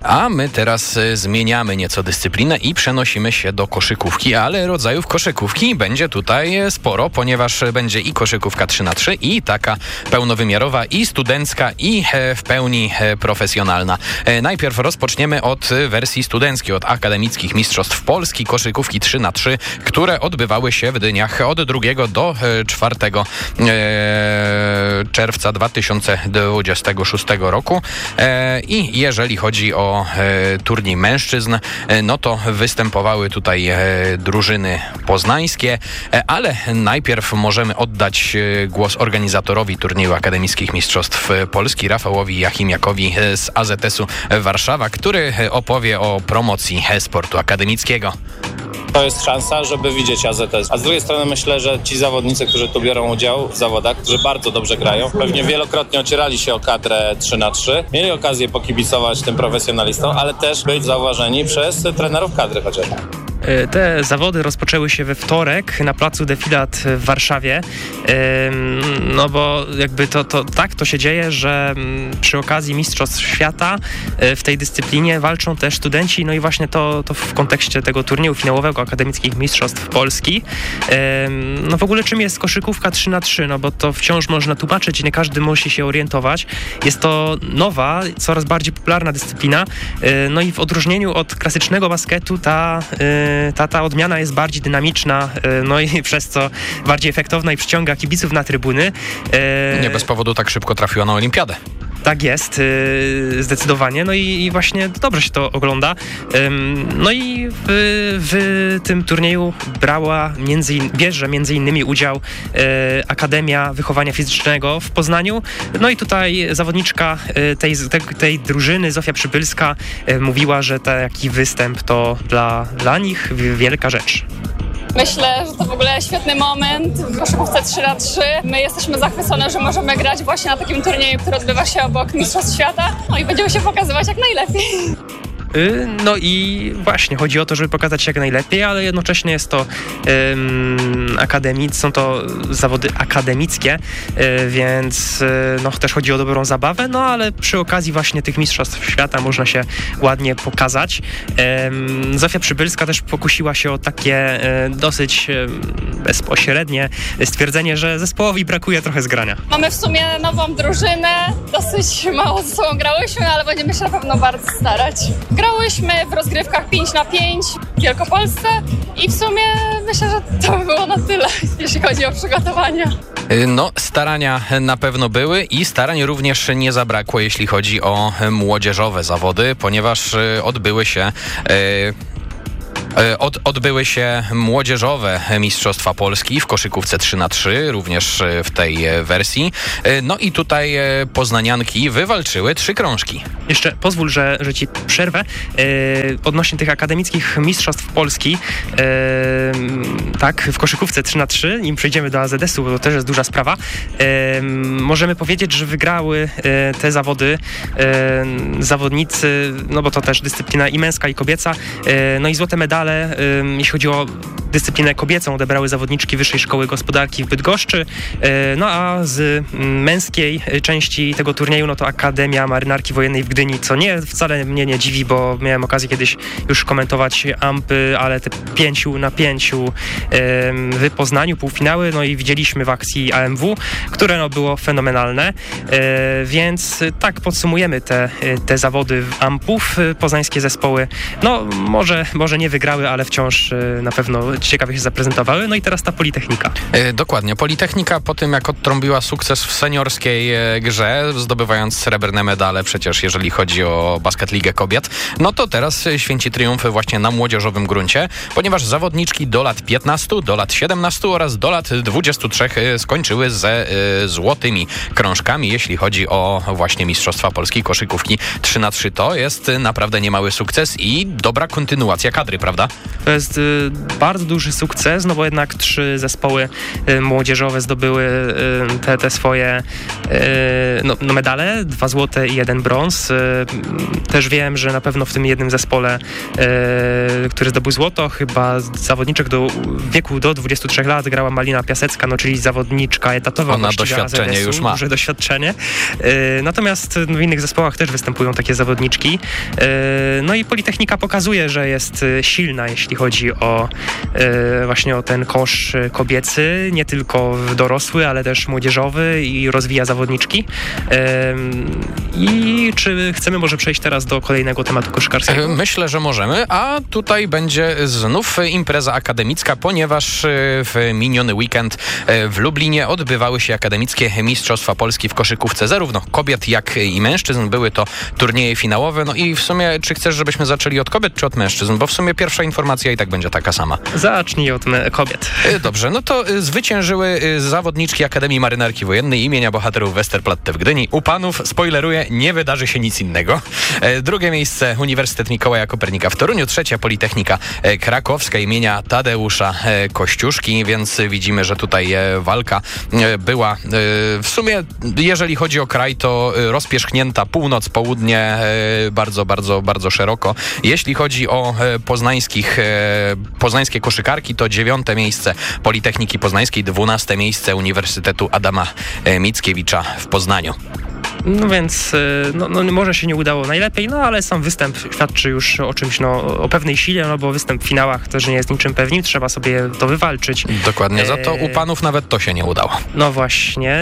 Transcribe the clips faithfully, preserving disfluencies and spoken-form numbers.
A my teraz zmieniamy nieco dyscyplinę i przenosimy się do koszykówki, ale rodzajów koszykówki będzie tutaj sporo, ponieważ będzie i koszykówka trzy na trzy, i taka pełnowymiarowa, i studencka, i w pełni profesjonalna. Najpierw rozpoczniemy od wersji studenckiej, od akademickich mistrzostw Polski koszykówki trzy na trzy, które odbywały się w dniach od drugiego do czwartego czerwca dwa tysiące dwudziestego szóstego roku. I jeżeli chodzi o turniej mężczyzn, no to występowały tutaj drużyny poznańskie, ale najpierw możemy oddać głos organizatorowi turnieju akademickich mistrzostw Polski, Rafałowi Jachimiakowi z A Z S-u Warszawa, który opowie o promocji sportu akademickiego. To jest szansa, żeby widzieć A Z S. A z drugiej strony myślę, że ci zawodnicy, którzy tu biorą udział w zawodach, którzy bardzo dobrze grają, pewnie wielokrotnie ocierali się o kadrę trzy na trzy, mieli okazję pokibicować tym profesjonalistom, ale też być zauważeni przez trenerów kadry chociażby. Te zawody rozpoczęły się we wtorek na placu Defilat w Warszawie, no bo jakby to, to tak to się dzieje, że przy okazji Mistrzostw Świata w tej dyscyplinie walczą też studenci, no i właśnie to, to w kontekście tego turnieju finałowego akademickich Mistrzostw Polski. No w ogóle czym jest koszykówka trzy na trzy, no bo to wciąż można tłumaczyć i nie każdy musi się orientować. Jest to nowa, coraz bardziej popularna dyscyplina, no i w odróżnieniu od klasycznego basketu ta Ta, ta odmiana jest bardziej dynamiczna, no i przez co bardziej efektowna i przyciąga kibiców na trybuny. Nie bez powodu tak szybko trafiła na olimpiadę. Tak jest, zdecydowanie. No i, i właśnie dobrze się to ogląda. No i w, w tym turnieju brała między, bierze między innymi udział Akademia Wychowania Fizycznego w Poznaniu. No i tutaj zawodniczka tej, tej, tej drużyny, Zofia Przybylska, mówiła, że taki występ to dla, dla nich wielka rzecz. Myślę, że to w ogóle świetny moment w koszykówce trzy na trzy. My jesteśmy zachwycone, że możemy grać właśnie na takim turnieju, który odbywa się obok Mistrzostw Świata. No i będziemy się pokazywać jak najlepiej. No i właśnie chodzi o to, żeby pokazać się jak najlepiej, ale jednocześnie jest to um, akademic, są to zawody akademickie, y, więc y, no, też chodzi o dobrą zabawę, no ale przy okazji właśnie tych Mistrzostw Świata można się ładnie pokazać. Um, Zofia Przybylska też pokusiła się o takie y, dosyć y, bezpośrednie stwierdzenie, że zespołowi brakuje trochę zgrania. Mamy w sumie nową drużynę, dosyć mało ze sobą grałyśmy, ale będziemy się na pewno bardzo starać. Grałyśmy w rozgrywkach pięć na pięć w Wielkopolsce i w sumie myślę, że to by było na tyle, jeśli chodzi o przygotowania. No, starania na pewno były i starań również nie zabrakło, jeśli chodzi o młodzieżowe zawody, ponieważ odbyły się... Yy... Od, odbyły się młodzieżowe Mistrzostwa Polski w koszykówce trzy na trzy, również w tej wersji. No i tutaj poznanianki wywalczyły trzy krążki. Jeszcze pozwól, że, że ci przerwę. Yy, odnośnie tych akademickich Mistrzostw Polski, yy, tak, w koszykówce trzy na trzy, nim przejdziemy do A Z S-u, bo to też jest duża sprawa, yy, możemy powiedzieć, że wygrały yy, te zawody yy, zawodnicy, no bo to też dyscyplina i męska, i kobieca, yy, no i złote medale, jeśli chodzi o dyscyplinę kobiecą, odebrały zawodniczki Wyższej Szkoły Gospodarki w Bydgoszczy, no a z męskiej części tego turnieju, no to Akademia Marynarki Wojennej w Gdyni, co nie, wcale mnie nie dziwi, bo miałem okazję kiedyś już komentować ampy, ale te pięciu na pięciu w Poznaniu, półfinały, no i widzieliśmy w akcji A M W, które no było fenomenalne, więc tak podsumujemy te, te zawody ampów. Poznańskie zespoły, no może, może nie wygrały, ale wciąż na pewno ciekawie się zaprezentowały. No i teraz ta Politechnika. E, dokładnie. Politechnika po tym, jak odtrąbiła sukces w seniorskiej e, grze, zdobywając srebrne medale przecież, jeżeli chodzi o Basket Ligę Kobiet, no to teraz święci triumfy właśnie na młodzieżowym gruncie, ponieważ zawodniczki do lat piętnastu, do lat siedemnastu oraz do lat dwudziestu trzech skończyły ze e, złotymi krążkami, jeśli chodzi o właśnie Mistrzostwa Polski koszykówki trzy na trzy. To jest naprawdę niemały sukces i dobra kontynuacja kadry, prawda? prawda? To jest y, bardzo duży sukces, no bo jednak trzy zespoły y, młodzieżowe zdobyły y, te, te swoje y, no, no medale, dwa złote i jeden brąz. Y, też wiem, że na pewno w tym jednym zespole, y, który zdobył złoto, chyba zawodniczek do w wieku do dwudziestu trzech lat grała Malina Piasecka, no czyli zawodniczka etatowa. Ona doświadczenie już ma. Duże doświadczenie. Y, natomiast w innych zespołach też występują takie zawodniczki. Y, no i Politechnika pokazuje, że jest silna, jeśli chodzi o y, właśnie o ten kosz kobiecy, nie tylko dorosły, ale też młodzieżowy i rozwija zawodniczki. Y, I czy chcemy może przejść teraz do kolejnego tematu koszykarskiego? Myślę, że możemy, a tutaj będzie znów impreza akademicka, ponieważ w miniony weekend w Lublinie odbywały się akademickie Mistrzostwa Polski w koszykówce, zarówno kobiet, jak i mężczyzn. Były to turnieje finałowe. No i w sumie, czy chcesz, żebyśmy zaczęli od kobiet, czy od mężczyzn? Bo w sumie pierwsza informacja i tak będzie taka sama. Zacznij od me- kobiet. Dobrze, no to zwyciężyły zawodniczki Akademii Marynarki Wojennej imienia bohaterów Westerplatte w Gdyni. U panów, spoileruję, nie wydarzy się nic innego. Drugie miejsce Uniwersytet Mikołaja Kopernika w Toruniu. Trzecia Politechnika Krakowska imienia Tadeusza Kościuszki, więc widzimy, że tutaj walka była w sumie, jeżeli chodzi o kraj, to rozpierzchnięta północ, południe, bardzo, bardzo, bardzo szeroko. Jeśli chodzi o poznańskich, poznańskie koszykarki, to dziewiąte miejsce Politechniki Poznańskiej, dwunaste miejsce Uniwersytetu Adama Mickiewicza w Poznaniu. No więc no, no, może się nie udało najlepiej, no ale sam występ świadczy już o czymś, no o pewnej sile, no bo występ w finałach też nie jest niczym pewnym, trzeba sobie to wywalczyć. Dokładnie, za to u panów nawet to się nie udało. No właśnie,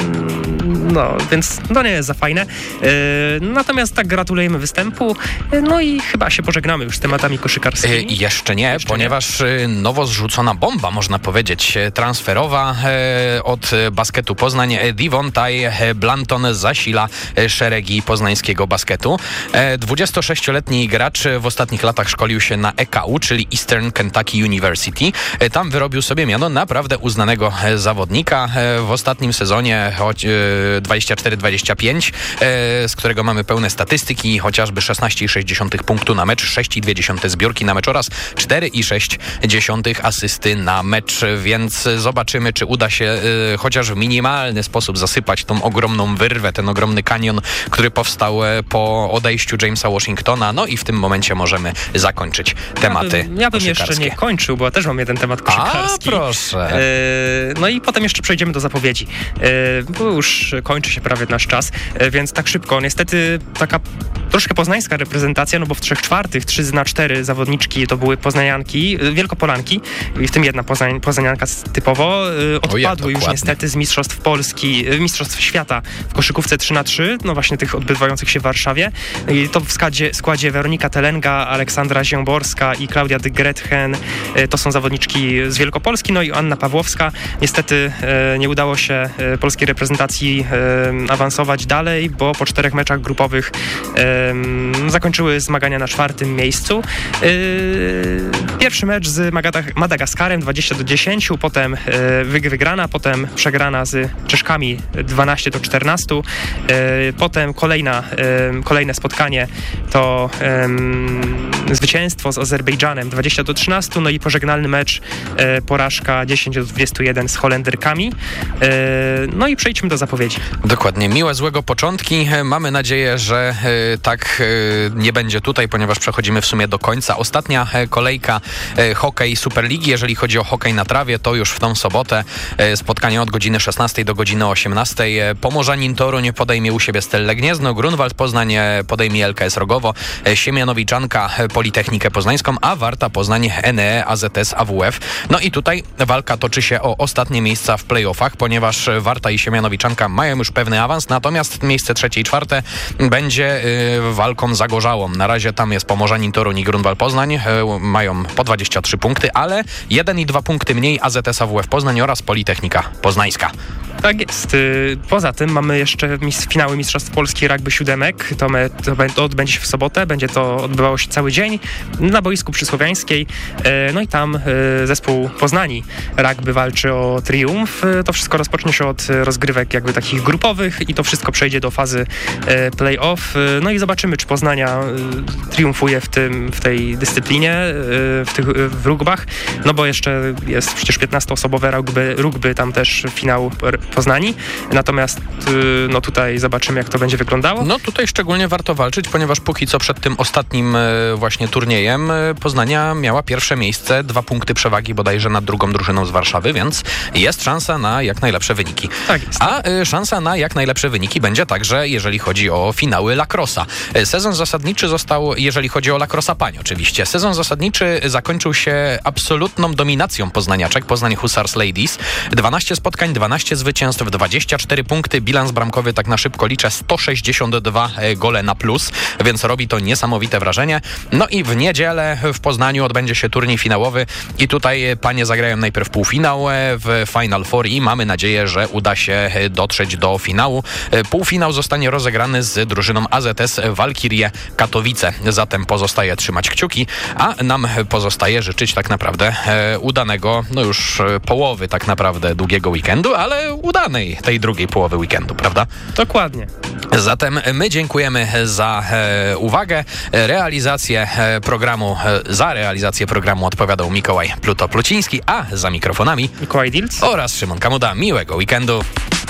no więc to nie jest za fajne. Natomiast tak gratulujemy występu, no i chyba się pożegnamy już z tematami koszykarskimi. Jeszcze nie, Jeszcze ponieważ nie. nowo zrzucona bomba, można powiedzieć, transferowa od basketu Poznań, Devontaj Blanton zasila szeregi poznańskiego basketu. dwudziestosześcioletni gracz w ostatnich latach szkolił się na E K U, czyli Eastern Kentucky University. Tam wyrobił sobie miano naprawdę uznanego zawodnika. W ostatnim sezonie dwadzieścia cztery dwadzieścia pięć, z którego mamy pełne statystyki, chociażby szesnaście przecinek sześć punktu na mecz, sześć przecinek dwie zbiórki na mecz oraz cztery przecinek sześć asysty na mecz, więc zobaczymy, czy uda się chociaż w minimalny sposób zasypać tą ogromną wyrwę, ten ogromny kanion, który powstał po odejściu Jamesa Washingtona. No i w tym momencie możemy zakończyć tematy Ja bym, ja bym jeszcze nie kończył, bo też mam jeden temat koszykarski. A, proszę. E, no i potem jeszcze przejdziemy do zapowiedzi, e, bo już kończy się prawie nasz czas, e, więc tak szybko. Niestety taka troszkę poznańska reprezentacja, no bo w trzech czwartych, trzy na cztery zawodniczki to były poznanianki, wielkopolanki, i w tym jedna poznań, poznanianka typowo, e, odpadły Oj, już niestety z Mistrzostw Polski, Mistrzostw Świata w koszykówce trzy na trzy, no właśnie tych odbywających się w Warszawie. I to w składzie, składzie Weronika Telenga, Aleksandra Zięborska i Klaudia Gretchen. To są zawodniczki z Wielkopolski, no i Anna Pawłowska. Niestety e, nie udało się e, polskiej reprezentacji e, awansować dalej, bo po czterech meczach grupowych e, zakończyły zmagania na czwartym miejscu. E, pierwszy mecz z Magada- Madagaskarem dwadzieścia do dziesięciu, potem e, wygrana, potem przegrana z Czeszkami dwanaście do czternastu. E, potem kolejna, e, kolejne spotkanie to e, zwycięstwo z Azerbejdżanem dwadzieścia do trzynastu, no i pożegnalny mecz, e, porażka dziesięć do dwudziestu jeden z Holenderkami. E, no i przejdźmy do zapowiedzi. Dokładnie. Miłe, złego początki. Mamy nadzieję, że e, tak e, nie będzie tutaj, ponieważ przechodzimy w sumie do końca. Ostatnia e, kolejka e, hokej Superligi. Jeżeli chodzi o hokej na trawie, to już w tą sobotę e, spotkanie od godziny szesnastej do godziny osiemnastej. E, Pomorzanin Toruń podejmie u siebie Stellę Gniezno, Grunwald Poznań podejmie L K S Rogowo, e, Siemianowiczanka Politechnikę Poznańską, a Warta Poznań N E E A Z S A W F. No i tutaj walka toczy się o ostatnie miejsca w playoffach, ponieważ Warta i Siemianowiczanka mają już pewny awans, natomiast miejsce trzecie i czwarte będzie y, walką za gorzałą. Na razie tam jest Pomorzanin Toruń i Grunwald Poznań, y, mają po dwadzieścia trzy punkty, ale jeden i dwa punkty mniej A Z S A W F Poznań oraz Politechnika Poznańska. Tak jest. Poza tym mamy jeszcze mis- finały Mistrzostw Polski rugby siódemek. To, me, to, be, to odbędzie się w sobotę. Będzie to odbywało się cały dzień na boisku przy Słowiańskiej. E, no i tam e, zespół Poznani rugby walczy o triumf. E, to wszystko rozpocznie się od rozgrywek jakby takich grupowych i to wszystko przejdzie do fazy e, play-off. E, no i zobaczymy. zobaczymy, czy Poznania y, triumfuje w, tym, w tej dyscyplinie, y, w tych y, w rugbach, no bo jeszcze jest przecież piętnastoosobowe rugby, rugby tam też finał Poznani, natomiast y, no tutaj zobaczymy, jak to będzie wyglądało. No tutaj szczególnie warto walczyć, ponieważ póki co przed tym ostatnim y, właśnie turniejem y, Poznania miała pierwsze miejsce, dwa punkty przewagi bodajże nad drugą drużyną z Warszawy, więc jest szansa na jak najlepsze wyniki. Tak jest. A y, szansa na jak najlepsze wyniki będzie także, jeżeli chodzi o finały lacrossa. Y, sezon zasadniczy został, jeżeli chodzi o lacrossa pań oczywiście, sezon zasadniczy zakończył się absolutną dominacją poznaniaczek, Poznań Hussars Ladies. dwanaście spotkań, dwanaście zwycięstw, dwadzieścia cztery punkty, bilans bramkowy tak na szybko liczę sto sześćdziesiąt dwa gole na plus, więc robi to niesamowite wrażenie. No i w niedzielę w Poznaniu odbędzie się turniej finałowy i tutaj panie zagrają najpierw półfinał w Final Four i mamy nadzieję, że uda się dotrzeć do finału. Półfinał zostanie rozegrany z drużyną A Z S Walkirie Katowice. Zatem pozostaje trzymać kciuki, a nam pozostaje życzyć tak naprawdę udanego, no już połowy tak naprawdę długiego weekendu, ale udanej tej drugiej połowy weekendu, prawda? Dokładnie. Zatem my dziękujemy za e, uwagę, realizację e, programu, e, za realizację programu odpowiadał Mikołaj Pluto-Pluciński, a za mikrofonami Mikołaj Dilc oraz Szymon Kamuda. Miłego weekendu.